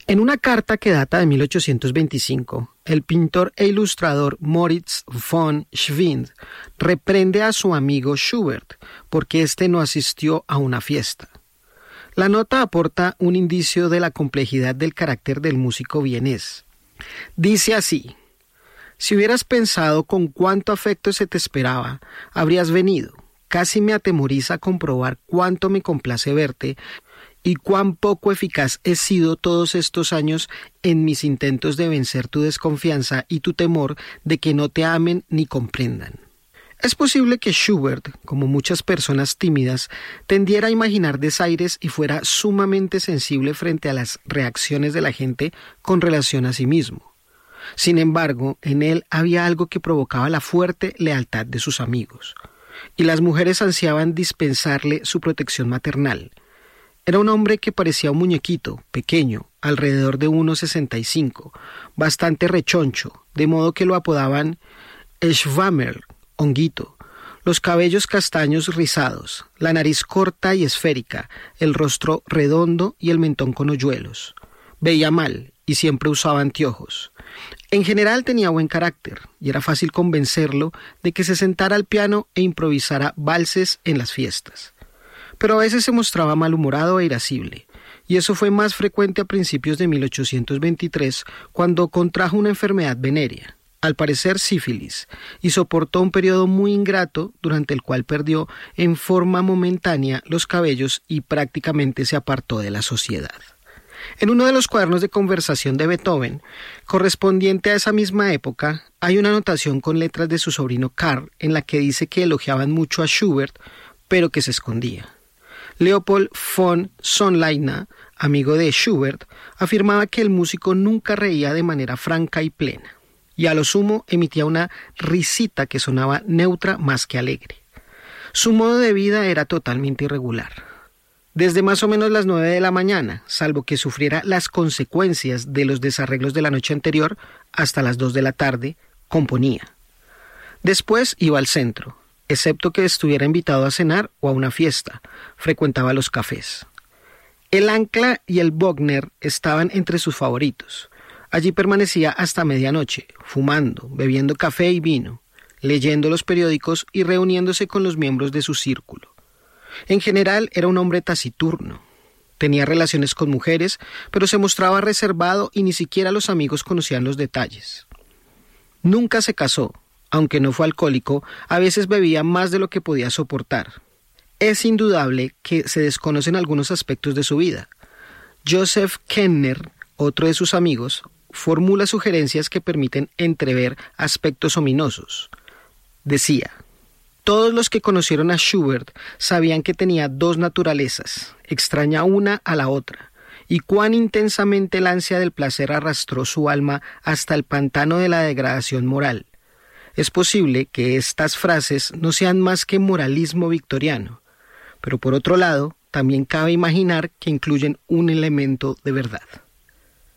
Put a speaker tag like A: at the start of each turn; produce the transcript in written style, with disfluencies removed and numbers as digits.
A: En una carta que data de 1825, el pintor e ilustrador Moritz von Schwind reprende a su amigo Schubert porque éste no asistió a una fiesta. La nota aporta un indicio de la complejidad del carácter del músico vienés. Dice así: si hubieras pensado con cuánto afecto se te esperaba, habrías venido. Casi me atemoriza comprobar cuánto me complace verte y cuán poco eficaz he sido todos estos años en mis intentos de vencer tu desconfianza y tu temor de que no te amen ni comprendan. Es posible que Schubert, como muchas personas tímidas, tendiera a imaginar desaires y fuera sumamente sensible frente a las reacciones de la gente con relación a sí mismo. Sin embargo, en él había algo que provocaba la fuerte lealtad de sus amigos, y las mujeres ansiaban dispensarle su protección maternal. Era un hombre que parecía un muñequito, pequeño, alrededor de 1,65, bastante rechoncho, de modo que lo apodaban Schwammerl, honguito, los cabellos castaños rizados, la nariz corta y esférica, el rostro redondo y el mentón con hoyuelos. Veía mal y siempre usaba anteojos. En general tenía buen carácter y era fácil convencerlo de que se sentara al piano e improvisara valses en las fiestas. Pero a veces se mostraba malhumorado e irascible, y eso fue más frecuente a principios de 1823, cuando contrajo una enfermedad venérea, al parecer sífilis, y soportó un periodo muy ingrato durante el cual perdió en forma momentánea los cabellos y prácticamente se apartó de la sociedad. En uno de los cuadernos de conversación de Beethoven, correspondiente a esa misma época, hay una anotación con letras de su sobrino Karl en la que dice que elogiaban mucho a Schubert, pero que se escondía. Leopold von Sonnleitner, amigo de Schubert, afirmaba que el músico nunca reía de manera franca y plena, y a lo sumo emitía una risita que sonaba neutra más que alegre. Su modo de vida era totalmente irregular. Desde más o menos las 9 de la mañana, salvo que sufriera las consecuencias de los desarreglos de la noche anterior, hasta las 2 de la tarde, componía. Después iba al centro, excepto que estuviera invitado a cenar o a una fiesta, frecuentaba los cafés. El Ancla y el Wagner estaban entre sus favoritos. Allí permanecía hasta medianoche, fumando, bebiendo café y vino, leyendo los periódicos y reuniéndose con los miembros de su círculo. En general era un hombre taciturno. Tenía relaciones con mujeres, pero se mostraba reservado y ni siquiera los amigos conocían los detalles. Nunca se casó. Aunque no fue alcohólico, a veces bebía más de lo que podía soportar. Es indudable que se desconocen algunos aspectos de su vida. Joseph Kenner, otro de sus amigos, formula sugerencias que permiten entrever aspectos ominosos. Decía: todos los que conocieron a Schubert sabían que tenía dos naturalezas, extraña una a la otra, y cuán intensamente la ansia del placer arrastró su alma hasta el pantano de la degradación moral. Es posible que estas frases no sean más que moralismo victoriano, pero por otro lado, también cabe imaginar que incluyen un elemento de verdad.